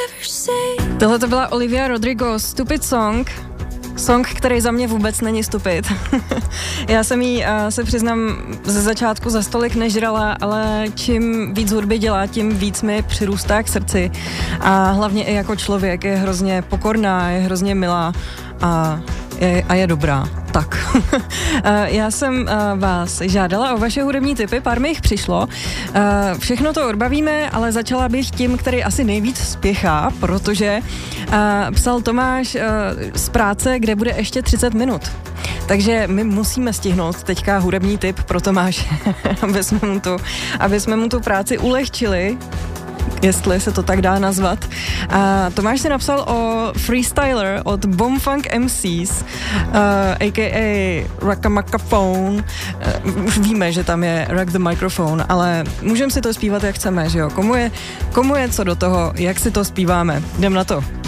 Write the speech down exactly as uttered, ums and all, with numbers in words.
Tohle to byla Olivia Rodrigo, Stupid Song. Song, který za mě vůbec není stupid. Já jsem jí, se přiznám, ze začátku za stolik nežrala, ale čím víc hudby dělá, tím víc mi přirůstá k srdci. A hlavně i jako člověk je hrozně pokorná, je hrozně milá a je, a je dobrá. Tak. Já jsem vás žádala o vaše hudební tipy, pár mi jich přišlo. Všechno to odbavíme, ale začala bych tím, který asi nejvíc spěchá, protože psal Tomáš z práce, kde bude ještě třicet minut. Takže my musíme stihnout teďka hudební tip pro Tomáše, aby jsme mu tu, aby jsme mu tu práci ulehčili, jestli se to tak dá nazvat. A Tomáš si napsal o Freestyler od Bomfunk M Cs, uh, a k a. Rock a Microphone. Uh, už víme, že tam je Rock the Microphone, ale můžeme si to zpívat, jak chceme, že jo? Komu je, komu je co do toho, jak si to zpíváme? Jdem na to.